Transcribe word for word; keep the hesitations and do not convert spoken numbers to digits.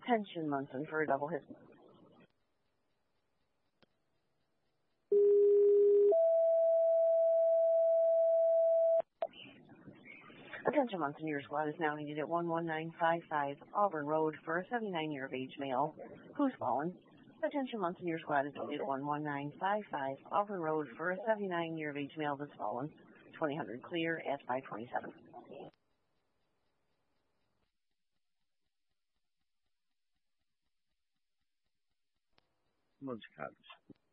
Attention, Munson, for a double hit. Attention, Munson, your squad is now needed at one one nine five five Auburn Road for a seventy-nine year of age male who's fallen. Attention, Munson, your squad is needed at one one nine five five Auburn Road for a seventy-nine year of age male that's fallen. twenty hundred clear at five twenty-seven. Munson Cops.